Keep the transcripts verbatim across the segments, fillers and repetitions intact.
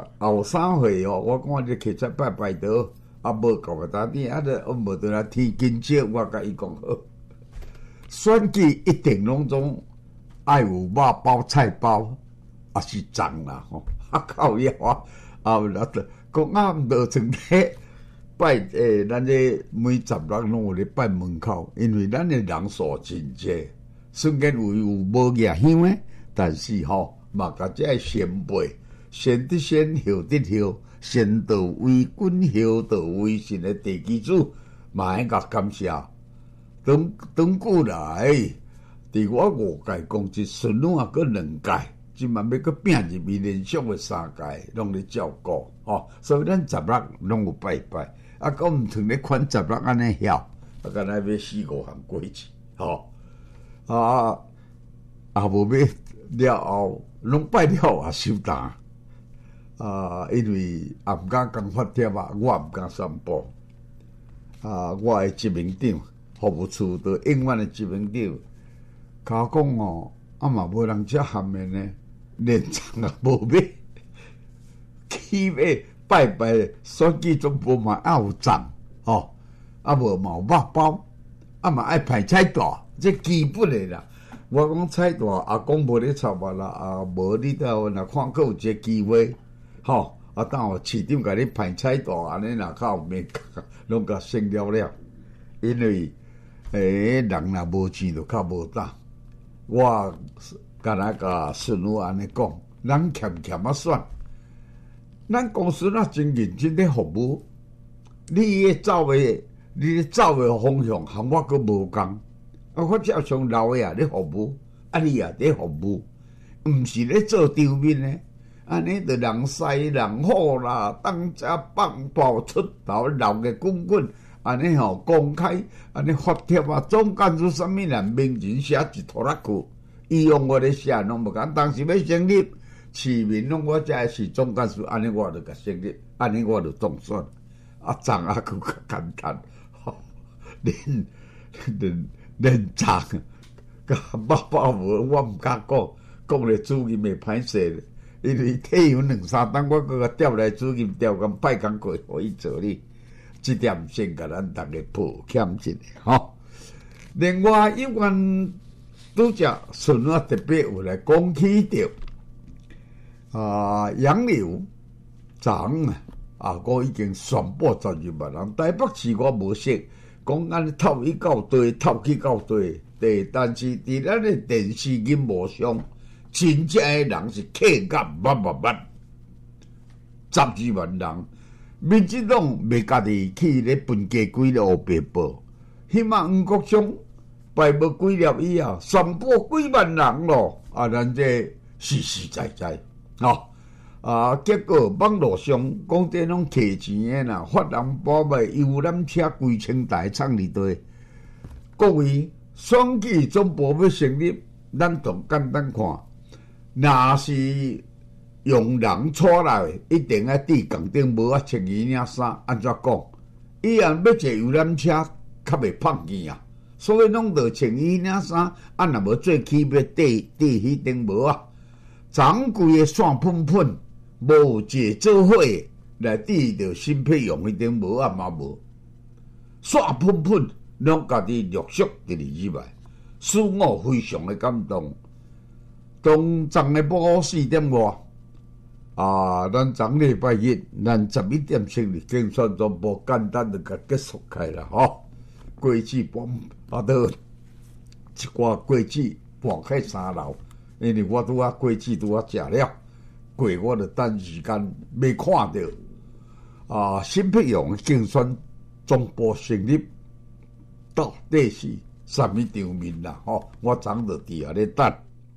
啊后三回哦，我讲你去出拜拜道，啊无搞个打点，啊着我无得来天今朝，我甲伊讲好，选举一定拢总爱有肉包菜包，啊是粽啦吼，啊靠腰啊，啊那个讲啊毋着成体。拜诶，咱这每十人拢有咧拜门口，因为咱诶人数真济，虽然有有无野香诶，但是吼嘛，甲这先辈先得先后得后，先到为君，后到为神诶地基主，嘛应甲感谢。长长久来，伫我五届公职顺路啊，搁两届，即嘛要搁拼入去连续诶三届，拢咧照顾吼，所以咱十人拢有拜拜。啊，讲毋通咧款十六安尼晓，啊，干那要四五项过去，吼、哦，啊，啊无要了后，拢拜了也收单，啊，因为也毋敢讲发帖啊，我毋敢宣布，啊，我诶执行长服务处的永远诶执行长，甲我讲哦，啊嘛无人遮含诶呢，连长也无买，起码。拜拜，选举总部嘛也有粽吼，啊无嘛有肉包，啊嘛爱排菜大，这基本的啦。我讲菜大，阿公无咧炒肉啦，啊无你到若看佫有一个机会，吼，啊等下市长甲你排菜大，安尼若较有面，拢甲省了了。因为诶人若无钱，就较无胆。我敢若甲孙女安尼讲，咱欠欠啊算。咱公司若真认真咧服务，你咧走诶，你咧走诶方向，和我佫无共。啊，我照常老诶啊咧服务，啊你也咧服务，毋是咧做场面诶。安尼着人西人好啦，当遮放炮出头，闹个滚滚，安尼吼公开，安尼发帖啊，总干出啥物人名人写一拖拉去，伊用我咧写，拢无共，当时要成立。市民拢我遮是总干事，安尼我就甲成立，安尼我就当选。啊，粽啊佫较简单，吼，连连连粽，甲肉包无，我毋敢讲，讲咧主任会歹势，因为退休两三档，我佫甲调来主任调工拜工过，互伊做哩。即点先甲咱逐个抱歉一下，吼。另外，有关拄则顺啊特别有来讲起着。啊，杨柳粽啊，啊，我已经宣布十二万人。台北市我无识，讲安尼透去到地，透去到地地，但是伫咱的电视银幕上，真正的人是客甲捌捌捌，十二万人。民进党袂家己去咧分家几粒黑白报，起码黄国昌拜无几粒以后，宣布几万人咯。啊，咱这实实在在。哦，啊，结果网络上讲这拢摕钱的啦，发人保卖游览车几千台创伫地。各位选举总部要成立，咱同简单看，若是用人出来，一定要伫工顶无啊穿衣领衫，安怎讲？伊若要坐游览车，较袂胖见啊，所以拢着穿衣领衫，啊，若无做起要缀缀迄顶帽啊。掌柜的线喷喷，无一个做伙来抵着新配用迄顶帽啊嘛无，线喷喷拢家己陆续伫里入来，使我非常的感动。当昨的晡四点外，啊，咱昨礼拜日，咱十一点成立竞选总部，简单的甲结束开啦吼。过去搬啊，倒一寡过去搬开三楼。因为我拄啊过去拄啊食了，过我就等时间未看到啊新北用竞选总部成立，到底是啥物场面啦？吼、哦，我昨就伫遐咧等。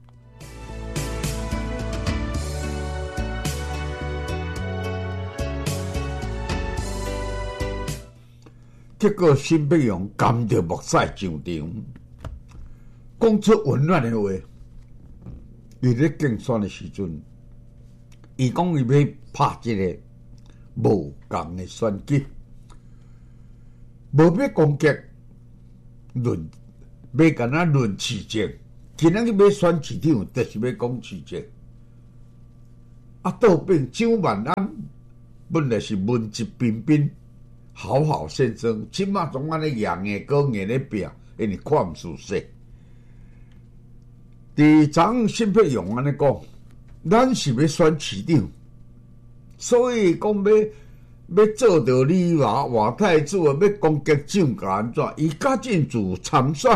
结果新北用甘着目屎上场，讲出温暖的话。伊咧竞选的时阵，伊讲伊要拍一个无共的选举，无要攻击论，要干那论市政。今仔日要选市长，就是要讲市政。 啊，倒变蒋万安本来是文质彬彬、好好先生，即马总安尼硬硬高硬咧拼，因为看毋舒适。伫昨沈佩勇安尼讲，咱是要选市长，所以讲要要做到李华华太子，要攻击蒋家安怎？伊嘉靖自参选，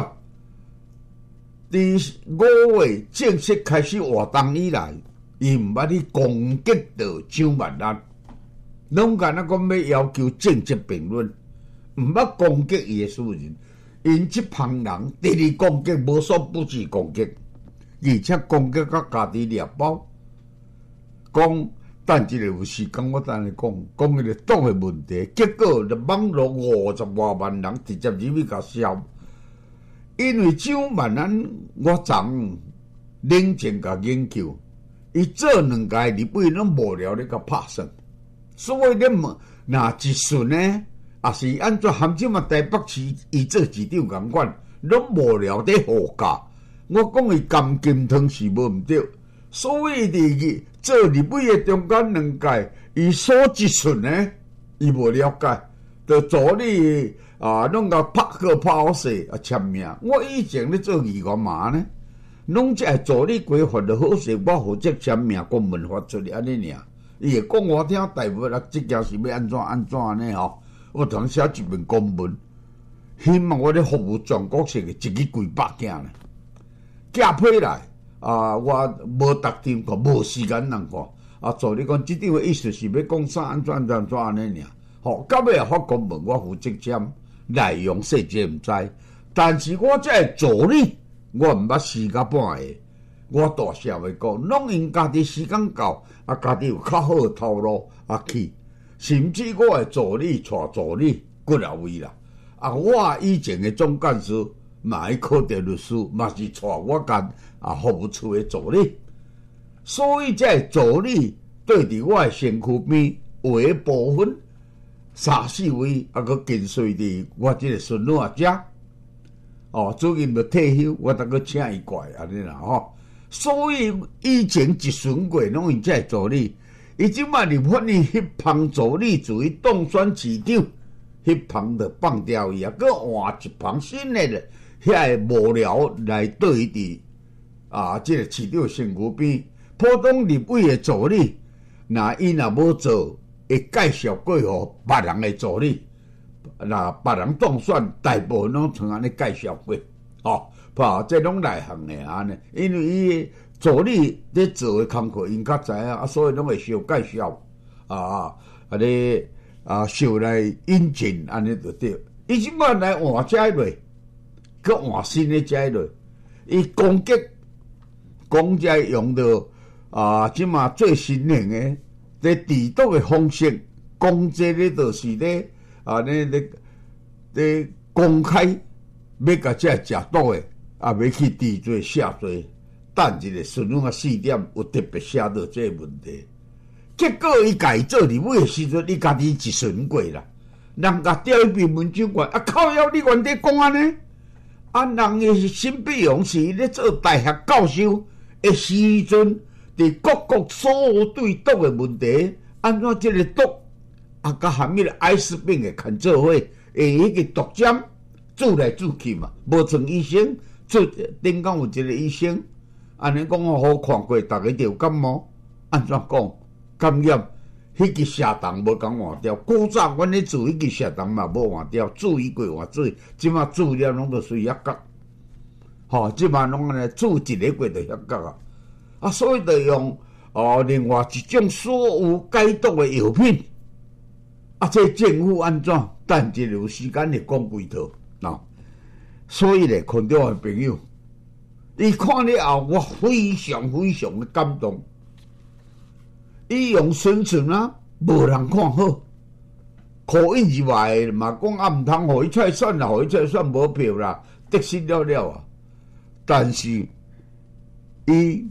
伫五月正式开始活动以来，伊毋捌去攻击到蒋万安，拢敢若讲要要求政治评论，毋捌攻击伊诶私人。因即帮人第二攻击无所不至攻击，而且攻击到家己猎包。讲等一个有时间，我等你讲讲迄个党诶问题，结果就网络五十外万人直接入去甲烧。因为蒋万安，我昨冷静甲研究，伊做两届立委拢无聊咧甲拍算，所以咧若一顺呢，也是按照含即嘛台北市伊做市长共款，拢无聊咧护驾。我讲伊甘金汤是无毋对，所以伫做立委诶中间两届，伊所一顺呢，伊无了解，就助理。啊，拢甲拍个拍好势啊签名。我以前咧做二干嘛呢？拢只系助理规划就好势，我负责签名，公文发出去安尼尔。伊会讲我听，大部分啊，即件是要安怎安怎安尼吼。我通写一份公文，希望我咧服务全国性嘅，一日几百件咧。寄批来啊，我无特定看，无时间人看。啊，助理讲，即张嘅意思是要讲啥安怎安怎安怎安尼尔。吼，到尾也发公文，我负责签。内容细节毋知，但是我这个助理，我毋捌四甲半个。我大声话讲，拢因家己时间到，啊，家己有较好的头路啊去，甚至我的助理带助理几啊位啦。啊，我以前的总干事嘛去考到律师，嘛是带我干啊服务处的助理，所以这个助理对伫我的身躯边有一部分。三四位啊，佮跟随伫我即个孙女啊遮，哦，最近要退休，我得佮请伊过来安尼啦吼。所以以前一顺过拢因遮助理，伊即摆立法院迄旁助理自伊当选市长，迄旁就放掉伊啊，佮换一旁新的咧，遐个无聊来对伊伫啊，即、这个市长身躯边，普通立委的助理，若伊若无做。会介绍过互别人的助理，那别人当选，大部分拢像安尼介绍过，哦，怕这拢内行的安尼，因为伊助理咧做的工课，因较知影啊，所以拢会小介绍啊，啊咧啊，小来引进安尼就对。伊即摆来换遮落，佮换新的遮落，伊攻击讲遮用到啊，即马最新型的。在治毒的方式，讲这咧就是咧啊，咧咧咧公开要甲这食毒的，啊，要去治罪下罪。等一个孙女啊四点有特别写到这个问题，结果伊家己做立委的时阵，伊家己一顺过啦，人家调一篇文章过，啊靠腰你原地讲安尼，啊人诶沈碧荣是咧做大学教授的时阵。伫各国所有对毒的问题，安怎即个毒啊，甲含迄个艾滋病的牵做伙，会迄个毒针煮来煮去嘛，无像医生做顶讲有一个医生，安尼讲好看过，逐个着感冒，安怎讲感染？迄个蛇虫无敢换掉，古早阮咧做迄个蛇虫嘛无换掉，注意过换水，即马注了拢着随遐角，吼，即马拢安尼注一个过着遐角啊。啊，所以就用哦，另外一种所有解毒的药品，啊，这政府安怎？等一有时间来讲几套喏。所以咧，群众的朋友，伊看了后，我非常非常的感动。伊用宣传啊，无人看好，口音以外嘛讲啊，毋通互伊出来选啦，互伊出来选无票啦，得失了了啊。但是伊。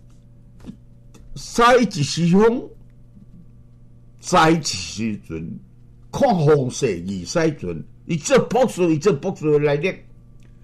使一时风，使一时阵，看风势而使阵。伊做博士，伊做博士来历，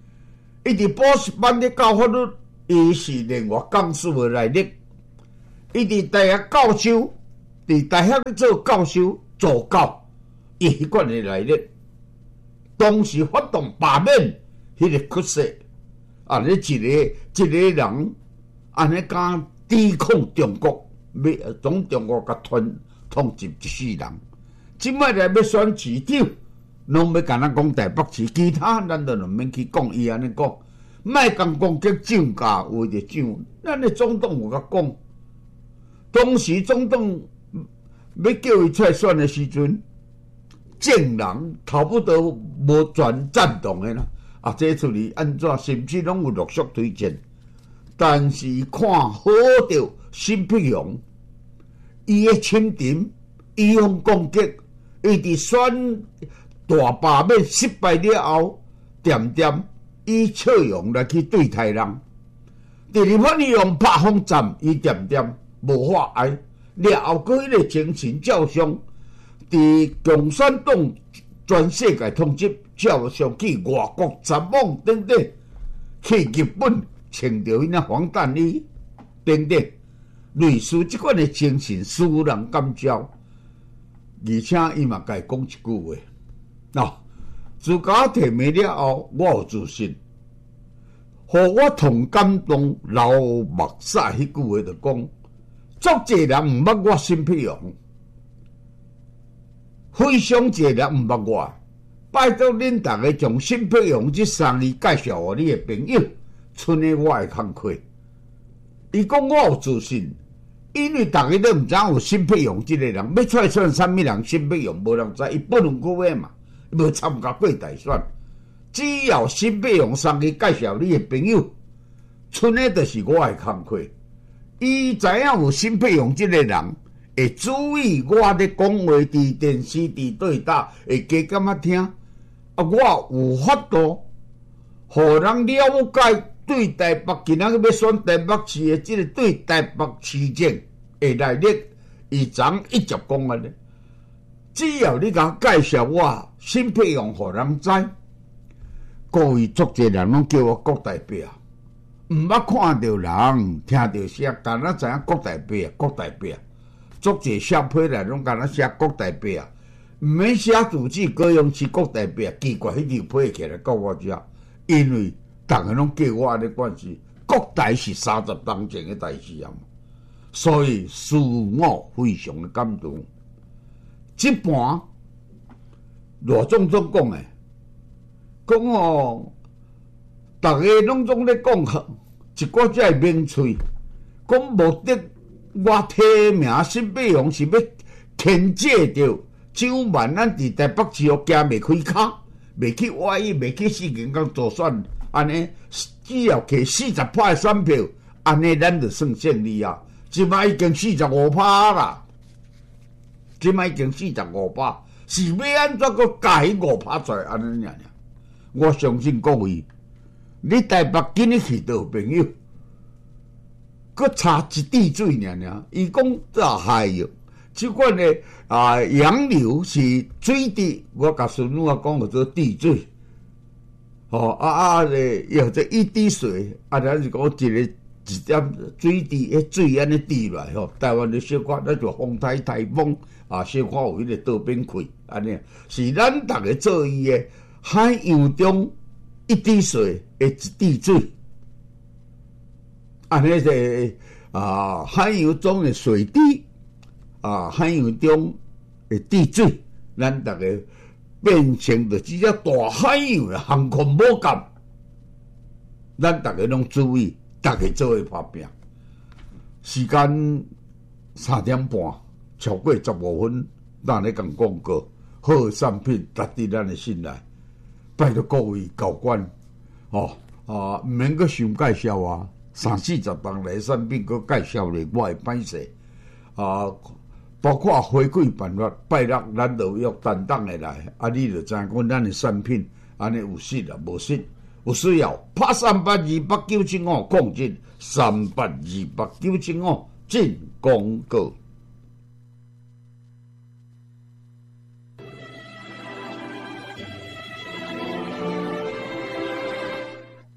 伊伫博士班咧教法律，伊是另外讲师的来历。 伊伫大学教授，伫大学咧做教授助教，伊迄款诶内力，当时发动罢免迄个趋势，啊，你一个一个人安尼敢抵抗中国，要从中国甲统统治一世人，即摆来要选市长，拢要甲咱讲台北市，其他咱都唔免去讲，伊安尼讲，莫讲攻击涨价，为着涨，咱诶总统有甲讲。当时总统要叫伊出来选的时阵，众人头不都无全赞同的啦。啊，这处理安怎，甚至拢有陆续推荐。但是看好着辛碧荣，伊的清廉，伊用攻击，伊伫选大罢免失败了后，点点以笑容来去对待人。第二番伊用拍风战，伊点点。无法挨，了后佫迄个精神照相，伫共产党全世界统治照相去外国十往等等，去日本穿着迄那防弹衣等等，类似即款的精神，使人感召。而且伊嘛甲伊讲一句话，喏，自家提名了后，我有自信，互我同感动流目屎迄句话就讲。足侪人毋捌我辛碧荣，非常侪人毋捌我。拜托恁逐个将辛碧荣即三字介绍互你的朋友，剩下我会慷慨。伊讲我有自信，因为逐个都毋知影有辛碧荣即个人，要出来选啥物人？辛碧荣无人知，伊不能过嘛，无参加过大选。只要辛碧荣三字介绍你的朋友，剩下就是我的慷慨。伊知影有辛碧荣即个人，会注意我咧讲话，伫电视、伫对答，会加减仔听。啊，我有法度，互人了解对台北今仔日要选台北市的即个对台北市政的内力，伊昨一直讲安尼。只要你甲介绍我辛碧荣，互人知，各位足侪人拢叫我国代表。毋捌看到人，听到声，敢若知影国代表，国代表，足侪写批来拢敢若写国代表，毋免写自己高雄市国代表，奇怪，迄条批起来到我遮，因为逐个拢叫我安尼关系，国代是三十当前的代志啊，所以使我非常的感动。即盘罗总总讲的，讲哦。逐个拢总咧讲，一个只会名嘴，讲目的我提名辛碧荣是要牵制着蒋万咱伫台北市哦，行袂开骹，袂去歪意，袂去四金刚做选，安尼只要摕四十趴的选票，安尼咱就算胜利啊！即摆已经四十五趴啦，即摆已经四十五趴，是要安怎个加迄五趴出来？安尼尔尔，我相信各位。你台北今日去倒朋友，佮差一滴水尔尔。伊讲这海哟，即款的啊洋流是水滴，我甲孙女啊讲叫做滴水。哦啊啊咧，又这一滴水，啊咱是讲一个一点水滴，迄水安尼滴落来吼。台湾的小可，咱就风台台风啊，小可有迄个倒边开，安尼是咱逐个做伊的海洋中。一滴水，会一滴水，安尼是啊，海洋中的水滴啊，海洋中的滴水，咱大家变成着只只大海洋的航空母舰，咱大家拢注意，大家做伙拍拼。时间三点半，超过十五分，咱咧讲广告，好产品值得咱的信赖。拜托各位高官，哦啊，毋免阁想介绍啊，三四十档来产品阁介绍咧，我会歹势啊。包括回馈办法，拜六咱就约担当的来，啊，你就知影讲咱的产品安尼有实啊，无实，有需要拍三八二八九七五控制三八二八九七五进广告。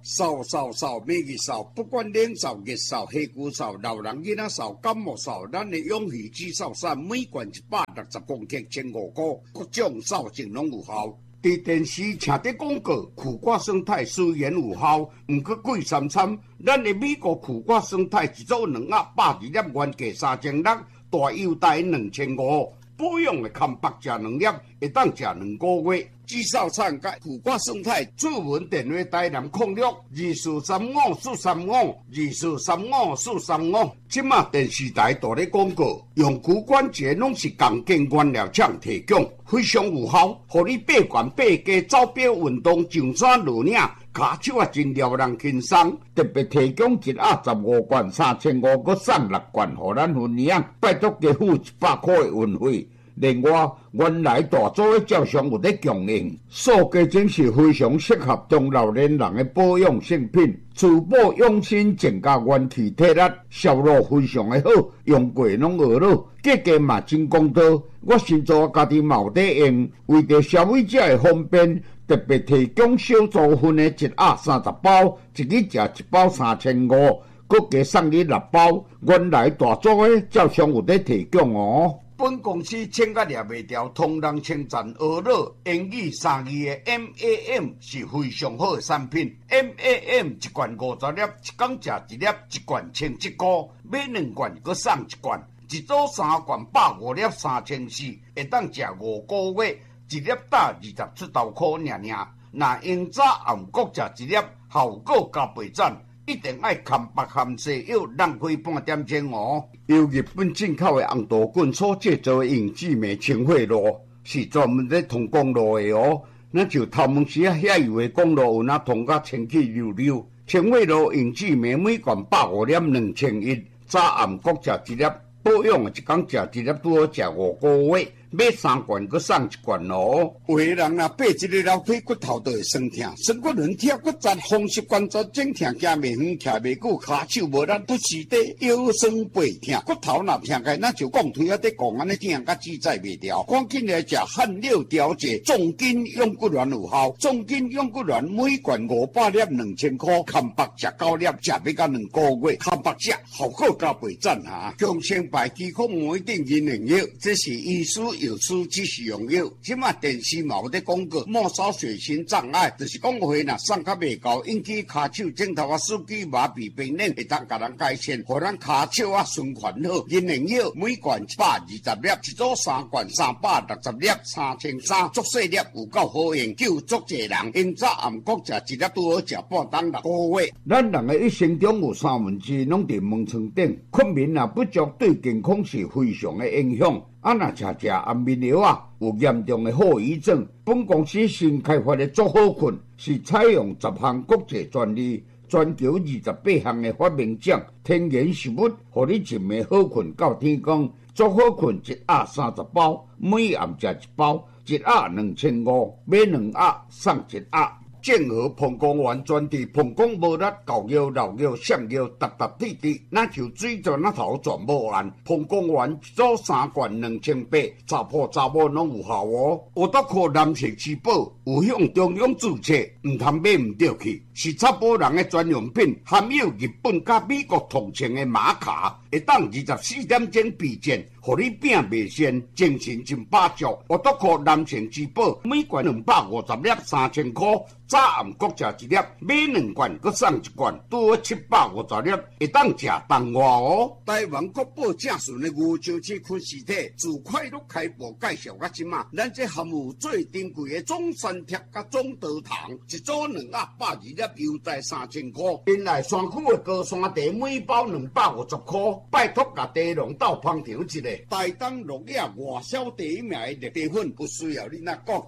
扫扫扫，每日扫，不管冷扫、热扫、黑菇扫、老人囡仔扫、感冒扫，咱的永续止扫伞每罐一百六十公克，千五块，各种扫净拢有效。伫电视请的广告，苦瓜生态虽然有效，毋过贵三参。咱的美国苦瓜生态一组两盒百二粒，原价三千六，大优待两千五。保养的康白食两粒，会当食两个月。至少产甲苦瓜生态主文电话台南空六二四三五四三五二四三五四三五。即马电视台大咧广告，用骨关节拢是钢筋原料厂提供，非常有效，互你八悬八加走表运动上山落岭。骹手啊真撩人轻松，特别提供一盒十五罐三千五，佮送六罐，互咱分享。拜托加付一百块的运费。另外，原来大组的照相有咧供应，素价真是非常适合中老年人的保养性品。除保养心增加元气体力，效果非常的好，用过拢学了，价格嘛真公道。我先做家己嘛有在用，为着消费者的方便，特别提供小组分的一盒三十包，一日食一包三千五，佮加送你六包。原来大组的照相有在提供哦。本公司请甲掠袂掉，同人称赞学乐英语三字的 M A M 是非常好的产品。M A M 一罐五十粒，一天食一粒，一罐千七块，买两罐佮送一罐，一组三罐百五粒三千四，会当食五个月，一粒打二十出头块尔尔。若用早暗各食一粒，效果加倍赞。一定爱含白含西药，浪费半点钟哦。由日本进口的红豆棍所制造的永志美清血露，是专门在通公路的哦。那就头毛时啊，遐油的公路有那通甲清气溜溜。清血露永志美每罐百五粒两千一，早暗各食一粒，保养一天食一粒，拄好食五个月。买三罐，佮送一罐咯。有个人若爬一个楼梯，骨头都会酸痛，酸骨轮贴骨折，风湿关节整痛，行袂远，徛袂久，骹手无力，不时地腰酸背痛，骨头若痛开，那就讲腿啊在讲安尼痛，甲自在袂掉。赶紧来食汗六调节，重筋用骨丸有效，重筋用骨丸每罐五百粒两千块，看白食九粒，食要到两个月，看白食效果加倍赞哈。强生白肌壳膜一定银两药，这是医师。有书只是用药，即马电视嘛有咧广告，末梢血型障碍，就是讲话若送较袂够，引起骹手指头啊、手指麻痹、冰冷，会当甲人改善，互咱骹手啊循环好。银两药每罐一百二十粒，一组三罐三百六十粒，三千三，足细粒有够好用，救足侪人。因早暗各食一粒拄好食半当六个月。咱人的一生中有三分之拢伫门床顶，困眠啊不足对健康是非常的影响。啊，若食食安眠药啊，有严重的后遗症。本公司新开发的足好困，是采用十项国际专利，全球二十八项的发明奖，天然食物，互你一暝好困到天光。足好困一盒三十包，每暗食一包，一盒两千五，买两盒送一盒。健和膀胱丸专治膀胱无力、狗腰、老腰、上腰、突突滴滴，那就水泉那头全无完。膀胱丸一组三罐两千八，查甫查某拢有效哦。有得靠男性吃饱，有向中央注册，唔通买唔对去。是查甫人的专用品，含有日本甲美国同情的玛卡，会当二十四点钟避震，互你病袂先，精神真饱足。有得靠男性吃饱，每罐两百五十粒，三千块。早暗各食一粒，买两罐，佮送一罐，拄好七百五十粒，会当食当活哦。台湾国宝正顺的牛樟芝昆实体，自快乐开播介绍到即马，咱这含有最珍贵的中山贴甲中德糖，一组两盒百二粒，优在三千块。原来山区的高山茶每包两百五十块，拜托甲茶农到捧场一个，台东落叶外销第一名的茶粉，不需要你那讲。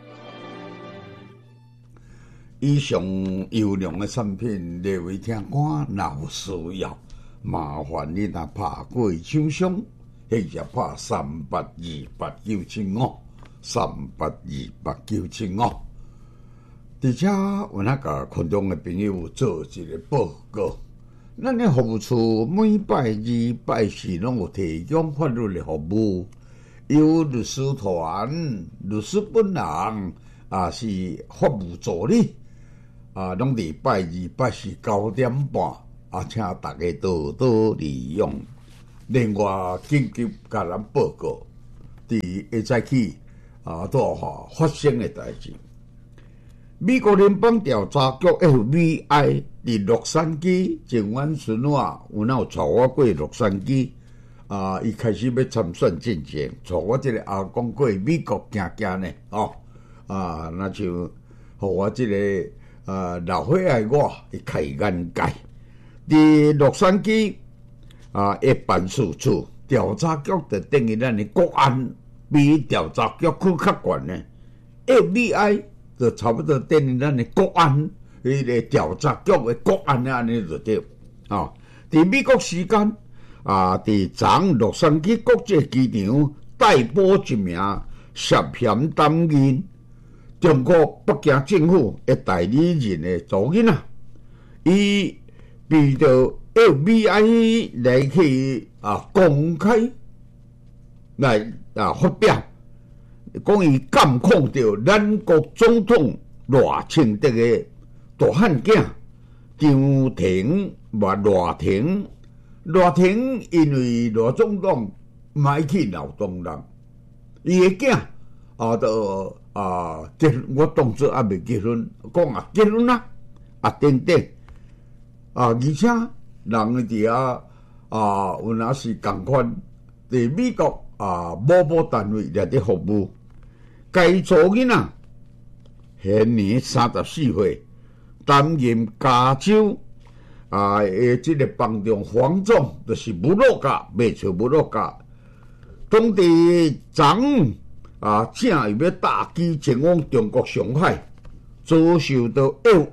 以上优良的产品，列为听歌，若有需要，麻烦你若拍过厂商，或者拍三八二八九七五，三八二八九七五。而且有那个群众的朋友做一个报告，咱的服务处每拜二、拜四拢有提供法律的服务，由律师团、律师本人，也是法务助理。 啊，拢伫拜二、拜四九点半啊，请大家多多利用。另外，紧急甲咱报告，伫下早起啊，都哈发生的代志。美国联邦调查局 F B I 伫洛杉矶前湾孙话，有哪有带我过洛杉矶啊？伊开始要参选进前，带我这个阿公过美国行行呢，哦啊，那就互我这个呃老伙仔我会开眼界。伫洛杉矶啊，的办事处调查局就等于咱的国安比调查局去较悬呢 ，F B I。就差不多等于咱的国安，迄个调查局的国安安尼就对啊。伫美国时间啊，伫昨洛杉矶国际机场逮捕一名涉嫌担任中国北京政府的代理人的查囡仔，伊被到 F B I 来去啊公开来啊发表。讲伊监控着咱国总统赖清德的大汉囝张庭或赖庭，赖庭因为赖总统唔爱去劳动人，伊的囝啊，都啊结，我当作还未结婚，讲啊结婚啦，啊等等啊，而且人伫遐啊，有若是共款伫美国啊某某单位内底服务。该查囡仔现年三十四岁，担任加州啊的这个帮中房总，就是无落价，卖出无落价。当地昨啊，正伊要搭机前往中国上海，遭受到 F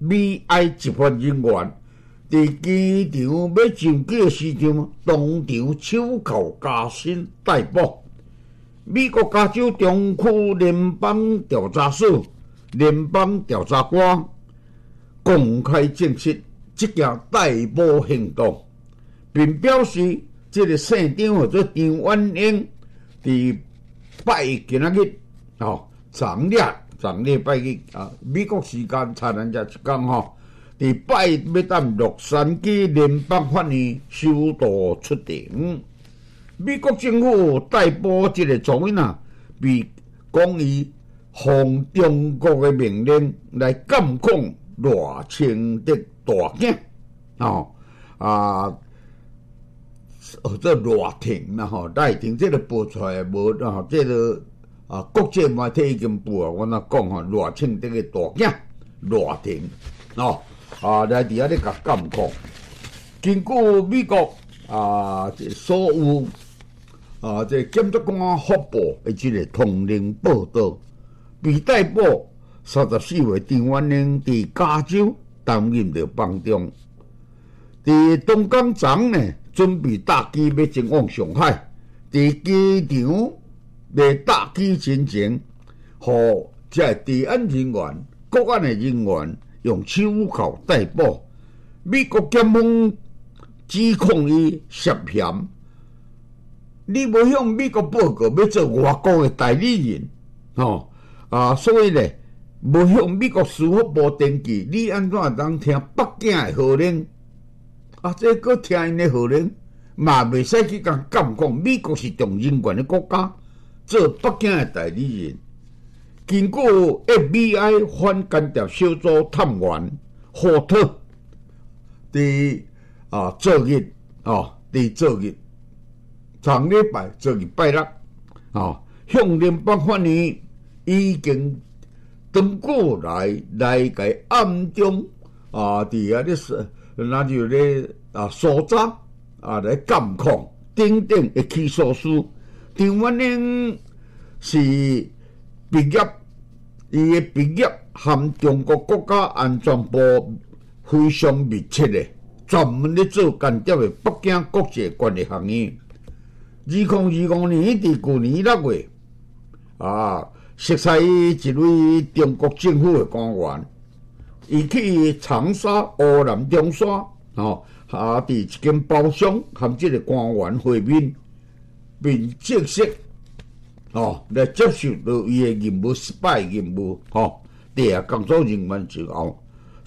B I 执法人员伫机场要上机的时阵，当场手铐加身逮捕。美国加州中区联邦调查所联邦调查官公开证实这件逮捕行动，并表示这个县长或者张婉英伫拜今仔日哦，昨日昨日拜日啊，美国时间差咱遮一天吼，伫拜要等洛杉矶联邦法院首度出庭。美国政府逮捕这个查囡仔，被讲伊奉中国的命令来监控赖清德大囝，哦啊，这赖庭啦吼，赖庭这个报出来无吼，这个啊国际媒体已经报啊，我那讲吼，赖清德的大囝赖庭，哦啊来伫遐咧甲监控，根据美国啊所有。啊！这检察官发布的这个通灵报道，被逮捕三十四岁张婉英伫加州担任着帮中，伫东港站呢，准备搭机要前往上海，伫机场来搭机之前，互这治安人员、国安的人员用手铐逮捕。美国检方指控伊涉嫌。你无向美国报告要做外国的代理人，吼啊，所以咧无向美国司法部登记，你安怎当听北京的号令？啊，这个听因的号令，嘛袂使去甲监控。美国是重人权的国家，做北京的代理人。根据 F B I 反间谍小组探员霍特伫啊昨日哦，伫昨日。上礼拜做礼拜六，啊，向联邦法院已经登过来来个暗中啊，伫遐咧是，那就咧啊搜查啊来监控等等的起诉书。张婉英是毕业，伊的毕业和中国国家安全部非常密切的，专门咧做间谍的北京国际关系行业。二零二五年伫去年六月，啊，识识一位中国政府的官员，伊去长沙、湖南中山，哦，啊，伫一间包厢和这个官员会面，并正式哦来接受到伊的任务失败任务，吼、哦，第二工作人员之后，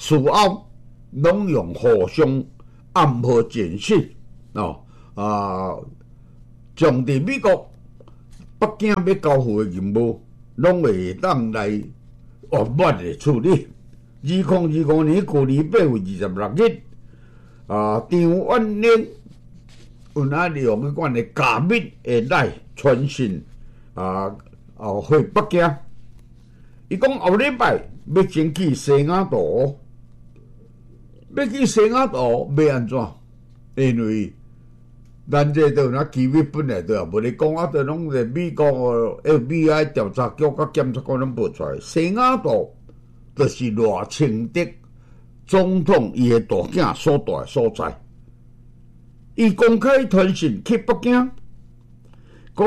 事后拢用互相暗号检视哦啊，将伫美国北京要交付的任务，拢会当来圆满的处理。二零二五年旧年八月二十六日，啊，张万宁有哪利用迄款的加密的来传讯啊，后去北京。伊讲后礼拜要先去西雅图，要去西雅图要安怎？因为咱这都那机密本来都也无咧讲，啊，都拢是美国 F B I 调查局甲检察官拢报出来。西雅图就是赖清德总统伊的大囝所在的所在。伊公开传讯去北京，讲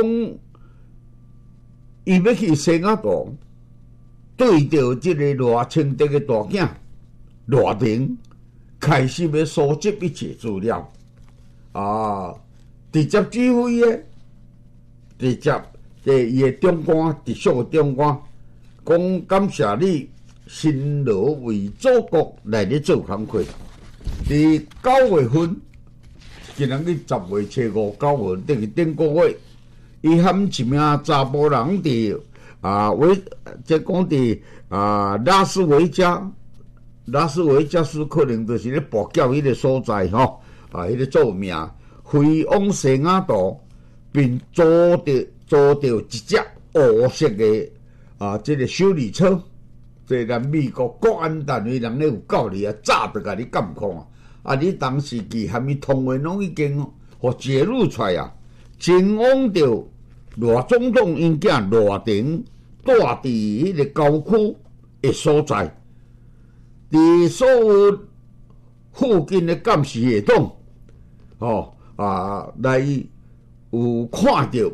伊要去西雅图，对着即个赖清德的大囝赖廷，开始要收集一切资料，啊，直接指挥的，直接伫伊的长官，直属的长官，讲感谢你辛劳为祖国来咧做工课。伫九月份。今日去十月初五九月，等于顶个月，伊含一名查甫人伫啊维，即讲伫啊拉斯维加，拉斯维加斯可能就是咧博缴迄个所在吼，啊，迄个做名飞往西雅图，并租着租着一只黑色的啊，即、这个修理车，即咱美国国安单位人咧有教你啊，早就甲你监控啊。啊！你当时记含伊通话拢已经互揭露出来啊，前往着赖总统因囝赖廷住伫迄个郊区的所在，伫所有附近的监视系统，哦啊，来有看到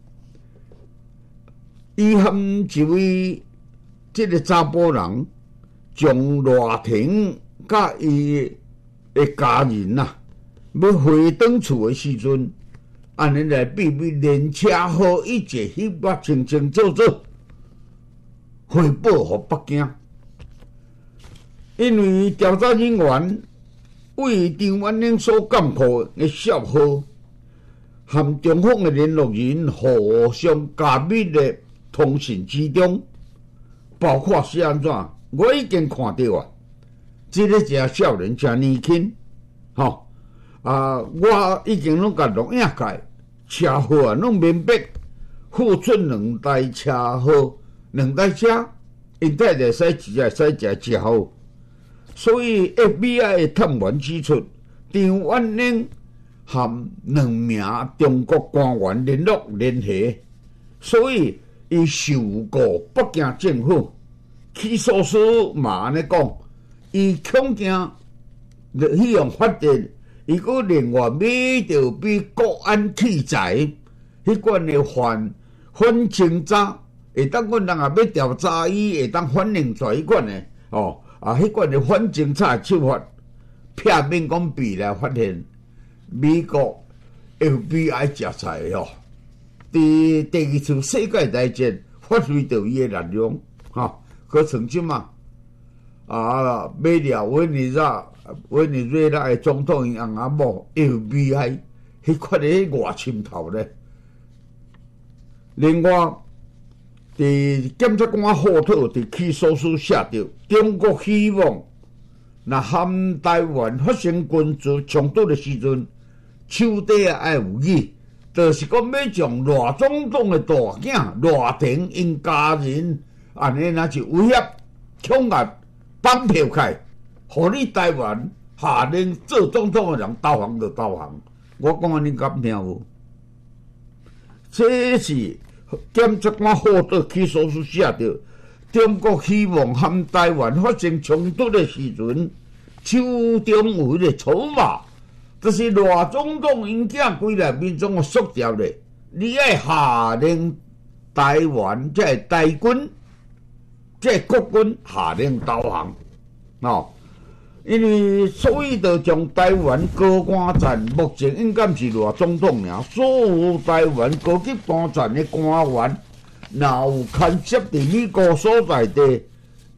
伊含一位即个查甫人将赖廷甲伊的家人呐、啊，要回转厝的时阵，安尼来秘密连车好一节翕我清清楚楚汇报互北京，因为调查人员为张万宁所监控的小号，含中方的联络人互相加密的通讯之中，包括是安怎，我已经看到啊。这个真少年，真年轻，吼、哦、啊！我已经拢甲录影界车号啊，拢明白，付出两台车号，两台车，因太太使只会使只车号，所以 F B I 的探员指出，张万宁和两名中国官员联络联系，所以伊受过北京政府起诉书嘛安尼讲。伊恐惊，就希望发现，伊个另外买着比国安器材迄款的反反侦查，会当阮人也要调查伊，会当反映出迄款的哦啊，迄款的反侦查的手法，片面讲比来发现美国 F B I 食菜哦，伫第二次世界大战发挥着伊的力量，哈，可曾经嘛。啊，买了委内瑞拉委内瑞拉的总统因翁仔某 F B I 迄款的外侵头咧。另外，伫检察官后头伫起诉书写着，中国希望若含台湾发生军事冲突的时阵，手底啊爱有义，就是讲要将赖总统的大囝赖廷因家人安尼若是威胁恐吓。绑票开，互你台湾下令做总统的人投降就投降。我讲安尼敢听无？这是检察官后头起诉书写着，中国希望和台湾发生冲突的时阵，手中有迄个筹码，就是赖总统因囝归来民众的塑料咧。你爱下令台湾即系台军。这国军下令投降，哦，因为所以就将台湾高官站目前应该是赖总统尔，所有台湾高级官站的官员，若有牵涉伫美国所在地，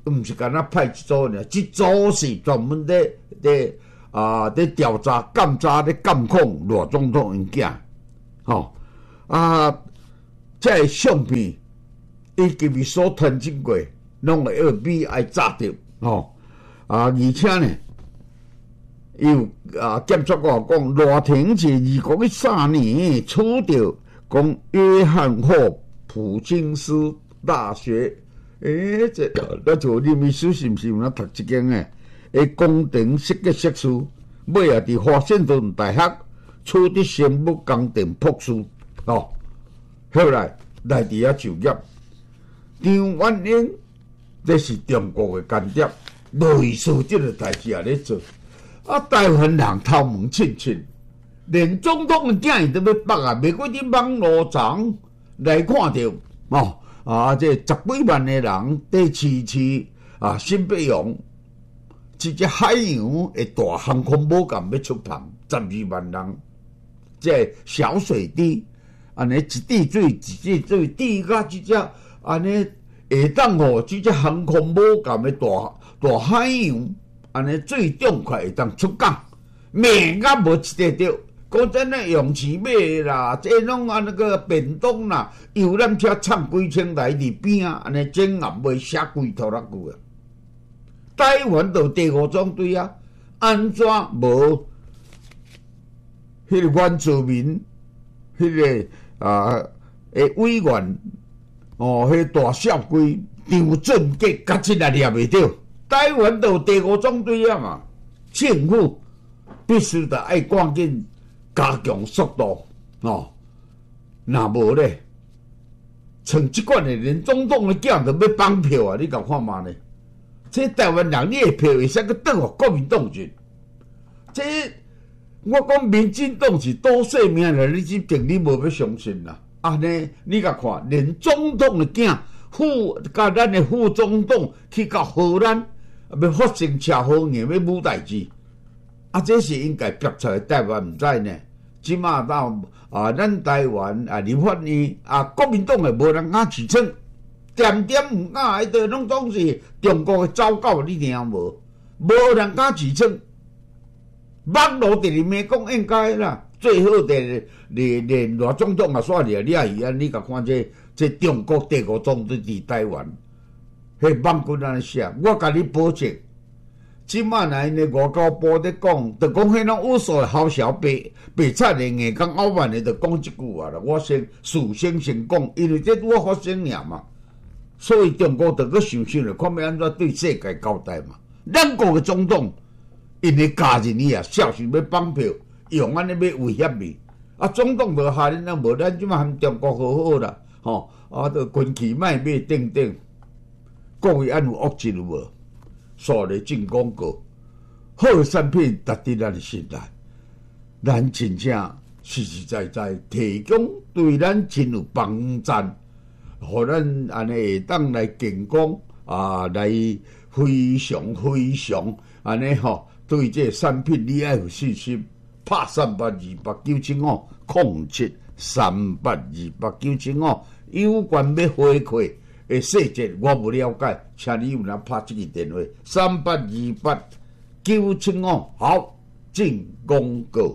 毋是干那派一组呢，一组是专门咧咧啊咧调查、监察、咧监控罗总统因囝，吼啊，这相片以及伊所传真过，拢会 F B I 查到，吼啊，而且呢。有啊，检察官讲，罗廷是二零一三年处掉讲约翰霍普金斯大学，诶、欸，这那就你们书是毋是有那读这间诶？诶，工程设计硕士，尾啊伫华盛顿大学取得生物工程博士，哦，后来来伫遐就业。张婉英，这是中国诶间谍，类似这个代志也咧做。啊！台湾人头毛清清，连总统的囝伊都要绑啊！袂过伫网络上来看到哦啊！这十几万的人在支持啊新北洋，一只海洋的大航空母舰要出航，十二万人，这小水滴，安尼一滴水一滴水滴甲即只安尼会当吼，即只航空母舰的大大海洋。安尼最重快会当出港，命啊无一个着。讲真诶，用钱买啦，这拢啊那个便当啦，游览车唱几千台伫边啊，安尼整合卖写几套啦句啊。台湾就第五种队啊，安怎无？迄个原住民，迄、那个啊诶委员，哦，迄、那个大少龟张俊杰，甲真来抓袂着。台湾就第五种队啊嘛，政府必须得爱赶紧加强速度哦。若无咧，像即款的连总统的囝都要绑票啊！你甲看嘛呢？这台湾人你的票会使去转互国民党去？这我讲民进党是多细命了，你这定你无要相信啦！安尼你甲看，连总统的囝副甲咱的副总统去甲荷兰。要发生车祸硬要武代志，啊，这是应该逼出来，台湾唔知呢。即马到啊，咱台湾啊，立法院啊，国民党诶无人敢支撑，点点唔敢，迄个拢总是中国诶糟糕，你听无？无人敢支撑，网络伫里面讲应该啦，最好的连连罗总统也煞了了伊啊，你甲看这这中国第五总统伫台湾。迄网军安尼写，我甲你保证，即摆来呢外交部咧讲，就讲迄种有数好小白白菜的硬讲傲慢的，就讲即句话啦。我先事先先讲，因为这拄好发生尔嘛，所以中国就去想想了，看要安怎对世界交代嘛。咱国嘅总统因为家人伊啊，小心要绑票，用安尼要威胁你。啊，总统无下恁啊，无咱即摆含中国好好啦，吼、哦、啊，都军旗卖买等等。各位安有恶质有无？所谓进广告，好的产品值得咱的信赖，咱真正实实在在提供对咱真有帮赞，互咱安尼会当来健康啊，来非常非常安尼吼，对这个产品你爱有信心。拍三八二八九七五空七三八二八九七五，有关要回馈。诶，细节我不了解，请你有人拍这个电话三八二八九七五，好，进广告。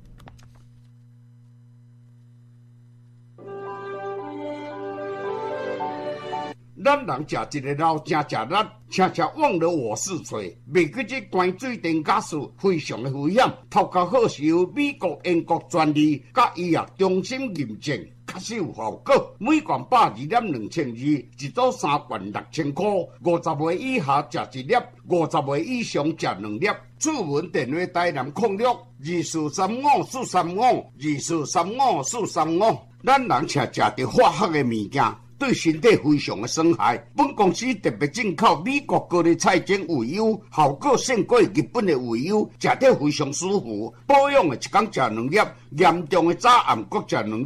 咱人食一个老正食力，常常忘了我是谁。袂记这关水电假事非常的危险，头壳好是由美国、英国专利甲医药中心验证。确实有效果，每罐百二粒两千二，一组三罐六千块。五十岁以下食一粒，五十岁以上食两粒。主文电话台南控六二四三五四三五二四三五四三五。咱人常食着化学的物件，对身体非常的伤害。本公司特别进口美国高丽菜精鱼油，效果胜过日本的鱼油，食着非常舒服。保养的一天食两粒，严重的早暗各食两粒，一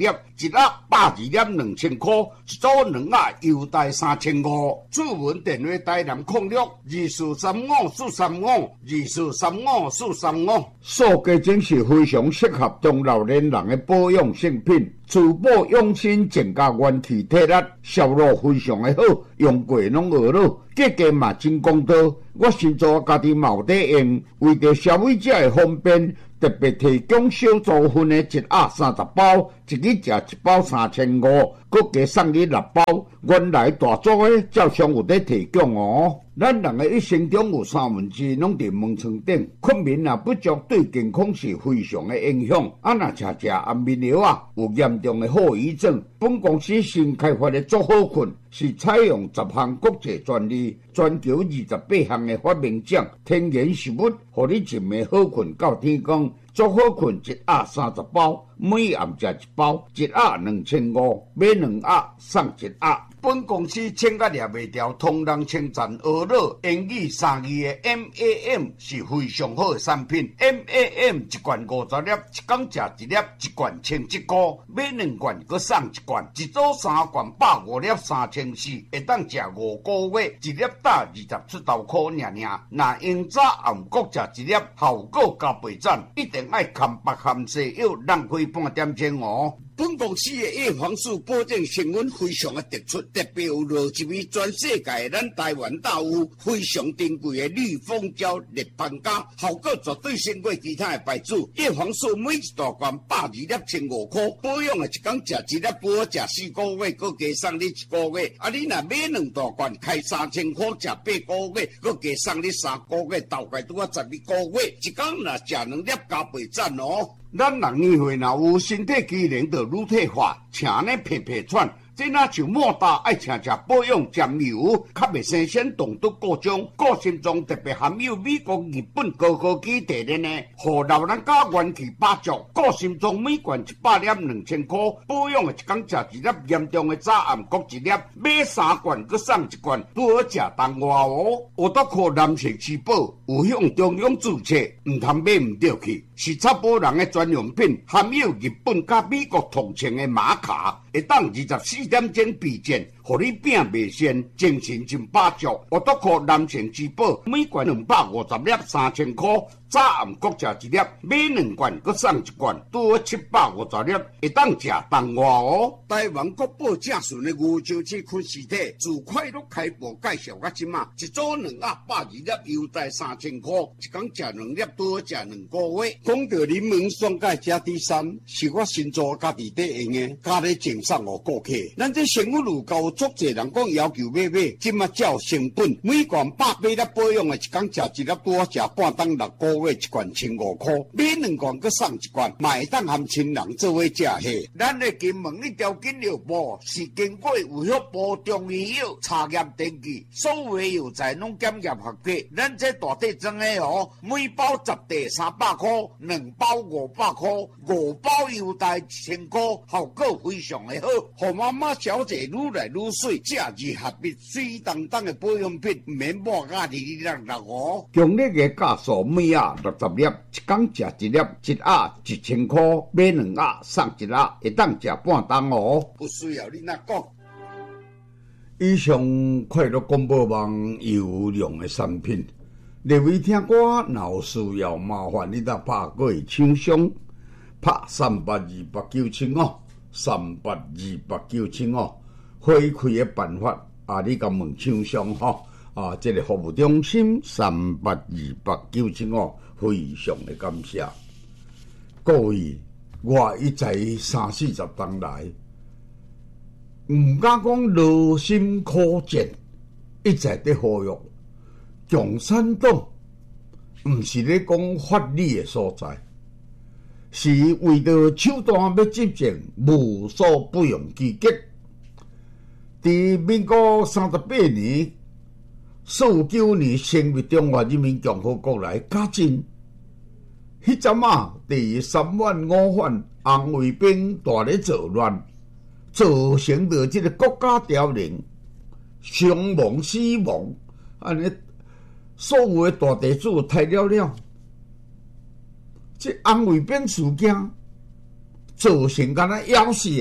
一盒百二粒两千块，一组两盒优待三千五。主文电话台南控六二四三五四三五二四三五四三五。塑胶精是非常适合中老年人的保养性品，除保养性增加元气体力，效果非常的好，用过拢学了。价格嘛真公道，我先做家己嘛有在用，为着消费者的方便，特别提供小组分的一盒三十包，一日食一包三千五，佮加送你六包。原来大组的照常有在提供哦。咱人的一生中有三分之拢伫门床顶，困眠啊不足对健康是非常的影响。啊，若食食安眠药啊，有严重的后遗症。本公司新开发的足好困，是采用十项国际专利，全球二十八项的发明奖，天然食物，互你一暝好困到天光。足好困一盒三十包，每暗食一包，一盒两千五，买两盒送一盒。本公司请甲掠袂掉，同人称赞学乐英语三字的 M A M 是非常好的产品。M A M 一罐五十粒，一天食一粒，一罐千一块，买两罐佮送一罐，一组三罐百五粒三千四，会当食五个月，一粒打二十出头块尔尔。若用早暗各食一粒，效果加倍赞，一定爱含白含西药，浪费半点钟哦。本公司的叶黄素保证成分非常的突出，特别有落一味全世界咱台湾大有非常珍贵的绿蜂胶立邦胶，效果绝对胜过其他的牌子。叶黄素每一大罐百二粒千五块，保养的一天食一粒，不好食四个月，佮加送你一个月。啊，你若买两大罐，开三千块，食八个月，佮加送你三个月，大概拄啊十二个月。一天若食两粒，加倍赞哦。咱人年岁若有身体机能就乳退化，请呢皮皮喘，这若像莫大爱请食保养沾油，较袂生鲜动毒各种，个性中特别含有美国、日本高科技提炼的，互老人家元气百足。个性中每罐一百粒两千块，保养的一天食一粒，严重的早暗各一粒，买三罐佮送一罐，拄好食当外哦。我都靠蓝色吃宝，有向中央注册，唔通买唔对去。是插保人的专用品，含有日本甲美国同情的玛卡，会当二十四点钟避震，互你病袂先，精神真百足。我都靠蓝城之宝，每罐两百五十粒，三千块。早暗各食一粒，买两罐佮送一罐，拄好七百五十粒，会当食当外哦。台湾国宝正顺的牛洲市昆实体，自快乐开播介绍到即马，一组两盒百二粒，优待三千块，一天食两粒，拄好食两个月。讲到柠檬酸钙加 D 三，是我新做家己在用的，加咧赠送给顾客。咱这生活路高足侪人讲要求买买，即马才有成本，每罐百八粒保养的，一天食一粒，拄好食半当六个月，一罐千五块，买两罐佮送一罐，嘛会当含亲人做伙食嘿。咱的金门一条金牛埔是经过有效部中医药查验登记，所有的药材拢检验合格。咱这大地装的哦，每包十袋三百块。两包五百块，五包优待一千块，效果非常的好。互妈妈小姐愈来愈水，这二合一水当当的保养品，唔免抹甲哩哩啦啦哦。强烈的价数，每盒六十粒，一天食一粒，一盒一千块，买两盒送一盒，会当食半当哦。不需要你那讲。以上快乐广播网有用的产品。各位听歌，若有需要，麻烦你到拍过厂商，拍三八二八九七五，三八二八九七五，回馈的办法啊，你甲问厂商吼啊，这个服务中心三八二八九七五，非常的感谢各位。我一在三四十当来，唔敢讲劳心苦战，一直在呼吁。共产党毋是咧讲法理的所在，是为着手段要执政，无所不用其极。伫民国三十八年、四十九年成立中华人民共和国来加进，迄阵啊，第三万五万红卫兵大咧作乱，造成着即个国家凋零、伤亡死亡，安尼。所有的大地主太了了，这红卫兵事件造成敢若夭死的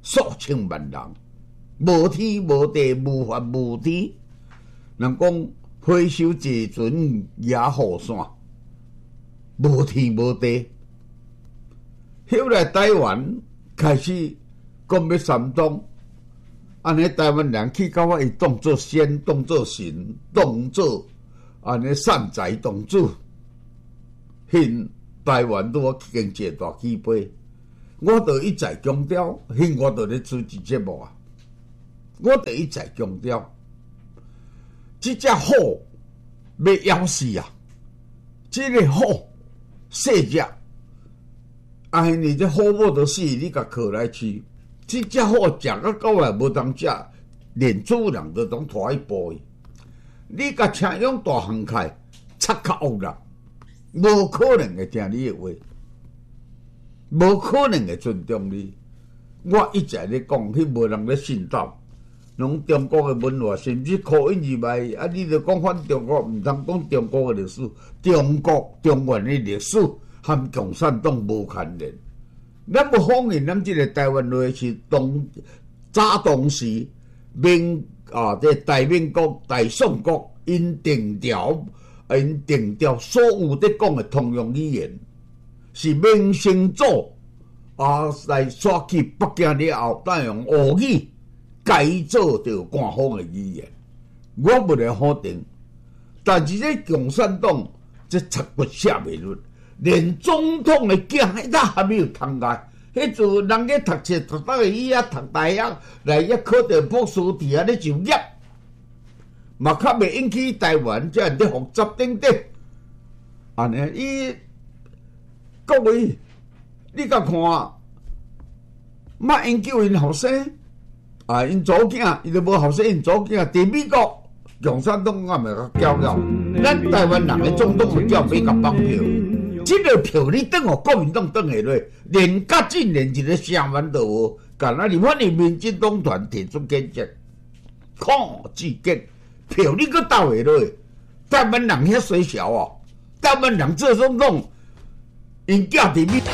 数千万人，无天无地，无法无天。人讲回首济船野雨伞，无天无地。后来台湾开始讲要三党，安尼台湾人去到我伊当作仙，当作神，当作安尼善财童子，现台湾都我经济大起飞。我就一再强调，现我就咧主持节目啊，我就一再强调，这只虎要咬死啊！这个虎细只。啊！你这虎母都死，你甲靠来吃，这只虎食到到来无当食，连主人都当拖去捕伊。你甲车用大航开，插较恶人，无可能会听你的话，无可能会尊重你。我一直咧讲，迄无人咧信道，拢中国的文化，甚至口音以外，啊，你著讲反中国，毋通讲中国的历史，中国中原的历史。和共产党无牵连，咱要否认咱这个台湾话是当早当时民啊，这大民国、大宋国因定调，因定调所有在讲的通用语言，是明成祖啊来刷去北京了后，再用俄语改造着官方的语言。我不来否定，但是这共产党这插骨写袂落。连总统的囝迄搭还没有通过，迄阵人咧读册读到个伊啊读大学，来一考到博士伫遐咧就业，嘛较袂引起台湾这样的复杂等等。安尼，伊各位，你甲看，莫研究因后生，啊，因祖囝，伊都无后生，因祖囝伫美国共产党啊，咪甲交交，咱台湾人的总统咪叫美国帮票。这个票你等互国民党转下来，连甲进连一个声援都无，干那你反正民进党团提出建设，抗拒建票你搁倒下来，台湾人遐衰小哦，台湾人做总统，因囝伫美。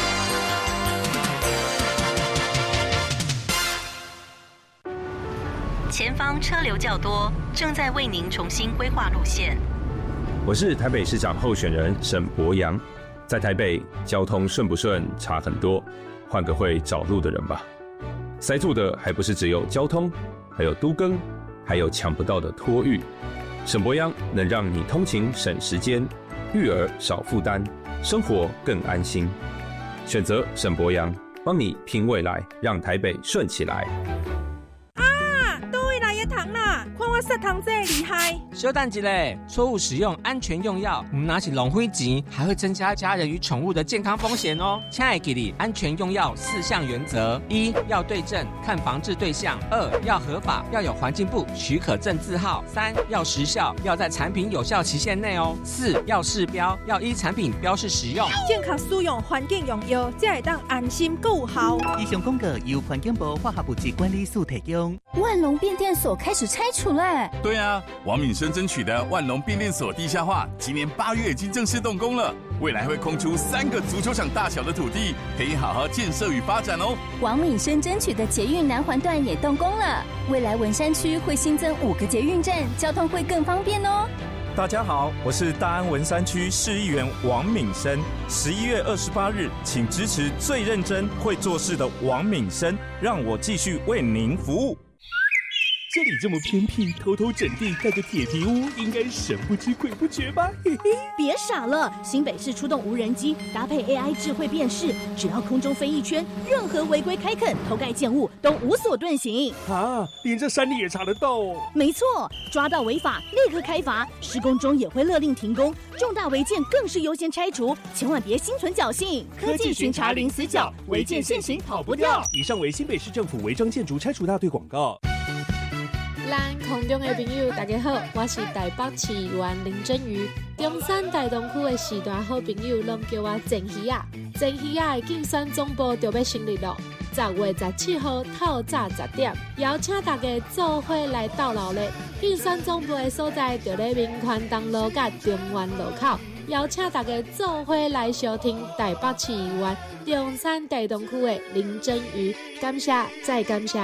前方车流较多，正在为您重新规划路线。 我是台北市长候选人沈伯洋。在台北，交通顺不顺差很多，换个会找路的人吧。塞住的还不是只有交通，还有都更，还有抢不到的托育。沈伯洋能让你通勤省时间，育儿少负担，生活更安心。选择沈伯洋，帮你拼未来，让台北顺起来。 啊，倒位来的糖啦！看我塞糖这厉害。 稍等一下，错误使用安全用药，唔拿起浪费钱，还会增加家人与宠物的健康风险哦。亲爱的你，安全用药四项原则：一要对症，看防治对象；二要合法，要有环境部许可证字号；三要时效，要在产品有效期限内哦；四要试标，要依产品标示使用。 健康使用，环境用药，才会当安心有效。 以上广告由环境部化学物质管理署提供。 万隆变电所开始拆除了。 对啊，王敏生争取的万隆变电所地下化，今年八月已经正式动工了，未来会空出三个足球场大小的土地，可以好好建设与发展哦。 王敏生争取的捷运南环段也动工了，未来文山区会新增五个捷运站，交通会更方便哦。 大家好，我是大安文山区市议员王敏生。十一月二十八日，请支持最认真会做事的王敏生，让我继续为您服务。 这里这么偏僻，偷偷整地盖个铁皮屋，应该神不知鬼不觉吧？嘿嘿， 别傻了！新北市出动无人机，搭配 A I 智慧辨识，只要空中飞一圈，任何违规开垦、偷盖建物都无所遁形。 啊，连这山里也查得到哦！ 没错，抓到违法立刻开罚，施工中也会勒令停工，重大违建更是优先拆除，千万别心存侥幸。科技巡查零死角，违建现行跑不掉。 以上为新北市政府违章建筑拆除大队广告。 咱空中的朋友大家好，我是台北市议员林真瑜。中山大东区的时代好朋友拢叫我郑鱼啊。郑鱼啊的竞选总部就要成立了，十月十七号透早十点，邀请大家做伙来到老咧。竞选总部的所在就咧民权东路甲中原路口。 邀请大家做伙来收听台北市议员中山大东区的林真瑜，感谢再感谢。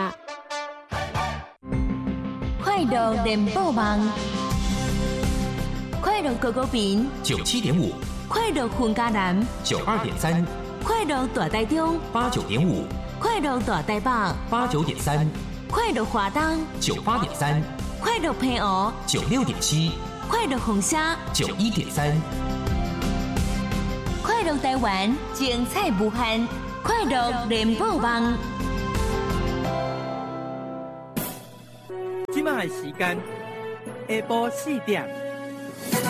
快乐联播网，快乐狗狗饼九七点五， 快乐混家南九二点三， 快乐大台中八九点五， 快乐大台北八九点三， 快乐华东九八点三， 快乐平湖九六点七， 快乐红虾九一点三， 快乐台湾精彩无限，快乐联播网。 即卖时间下晡四点。